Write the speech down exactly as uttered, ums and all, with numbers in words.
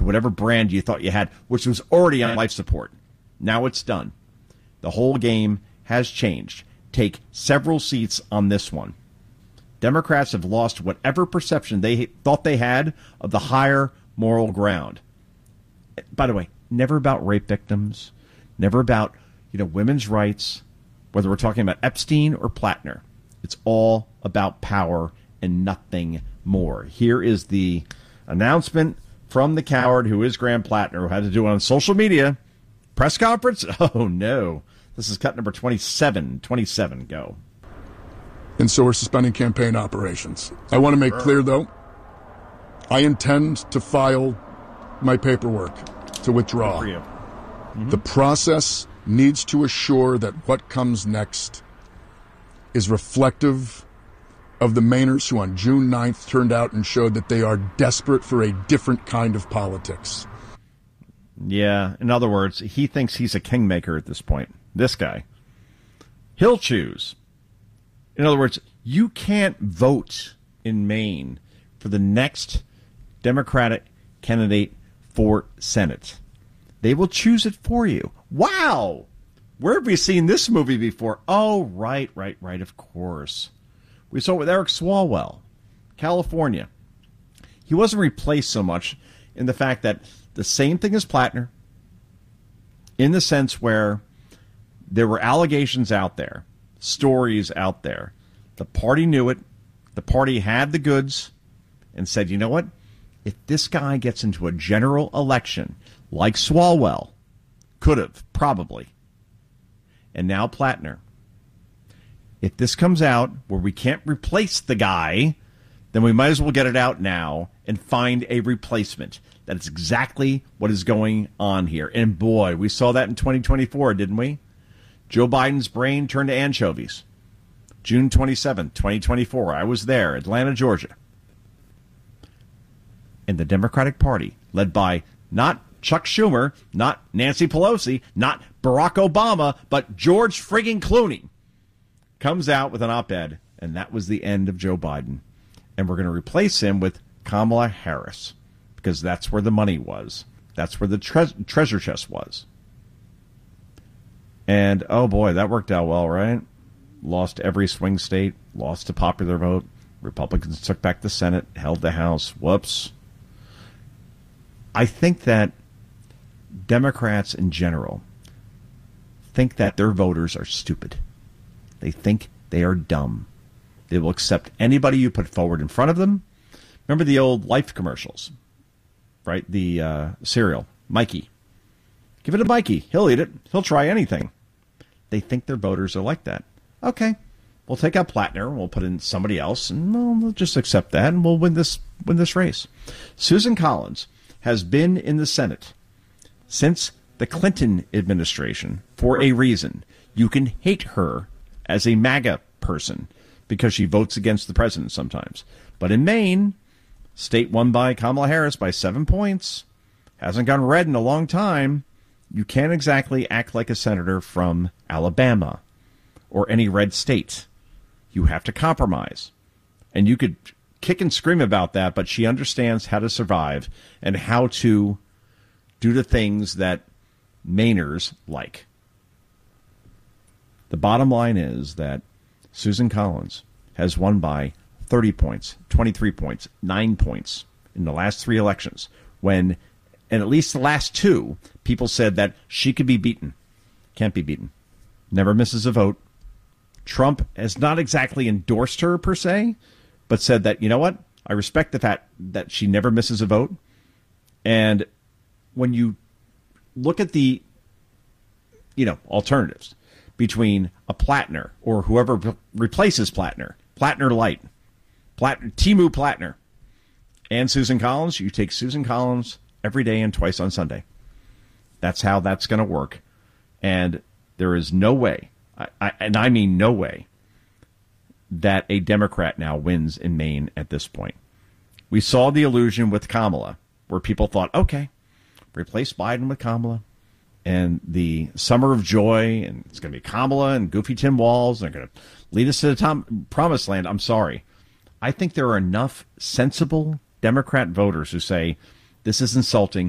to whatever brand you thought you had, which was already on life support. Now it's done. The whole game has changed. Take several seats on this one. Democrats have lost whatever perception they thought they had of the higher moral ground. By the way, never about rape victims, never about, you know, women's rights, whether we're talking about Epstein or Plattner. It's all about power and nothing more. Here is the announcement from the coward who is Graham Plattner, who had to do it on social media. Press conference? Oh, no. This is cut number twenty-seven. twenty-seven, go. And so we're suspending campaign operations. I want to make clear, though, I intend to file my paperwork to withdraw. For you. Mm-hmm. The process needs to assure that what comes next is reflective of the Mainers who on June ninth turned out and showed that they are desperate for a different kind of politics. Yeah, in other words, he thinks he's a kingmaker at this point. This guy. He'll choose. In other words, you can't vote in Maine for the next Democratic candidate for Senate. They will choose it for you. Wow! Where have we seen this movie before? Oh, right, right, right, of course. We saw it with Eric Swalwell, California. He wasn't replaced so much in the fact that the same thing as Plattner, in the sense where there were allegations out there, stories out there. The party knew it. The party had the goods and said, you know what? If this guy gets into a general election like Swalwell, could have, probably, and now Plattner, if this comes out where we can't replace the guy, then we might as well get it out now and find a replacement. That's exactly what is going on here. And boy, we saw that in twenty twenty-four, didn't we? Joe Biden's brain turned to anchovies. June twenty-seventh, twenty twenty-four. I was there, Atlanta, Georgia. And the Democratic Party, led by not Chuck Schumer, not Nancy Pelosi, not Barack Obama, but George friggin' Clooney, comes out with an op-ed, and that was the end of Joe Biden. And we're going to replace him with Kamala Harris, because that's where the money was. That's where the tre- treasure chest was. And, oh boy, that worked out well, right? Lost every swing state, lost a popular vote. Republicans took back the Senate, held the House. Whoops. I think that Democrats in general think that their voters are stupid. They think they are dumb. They will accept anybody you put forward in front of them. Remember the old Life commercials, right? The uh, cereal, Mikey. Give it to Mikey. He'll eat it. He'll try anything. They think their voters are like that. Okay, we'll take out Plattner. We'll put in somebody else, and we'll, we'll just accept that, and we'll win this win this race. Susan Collins has been in the Senate since the Clinton administration for a reason. You can hate her as a MAGA person because she votes against the president sometimes. But in Maine, state won by Kamala Harris by seven points, hasn't gone red in a long time. You can't exactly act like a senator from Alabama or any red state. You have to compromise. And you could kick and scream about that, but she understands how to survive and how to do the things that Mainers like. The bottom line is that Susan Collins has won by thirty points, twenty-three points, nine points in the last three elections, when, and at least the last two, people said that she could be beaten. Can't be beaten. Never misses a vote. Trump has not exactly endorsed her per se, but said that, you know what, I respect the fact that she never misses a vote. And when you look at the, you know, alternatives between a Plattner or whoever re- replaces Plattner, Plattner Light, Plattner, Timu Plattner, and Susan Collins, you take Susan Collins every day and twice on Sunday. That's how that's going to work. And there is no way, I, I, and I mean no way, that a Democrat now wins in Maine at this point. We saw the illusion with Kamala, where people thought, okay, replace Biden with Kamala, and the summer of joy, and it's going to be Kamala and Goofy Tim Walz, and they're going to lead us to the tom- promised land. I'm sorry. I think there are enough sensible Democrat voters who say, this is insulting.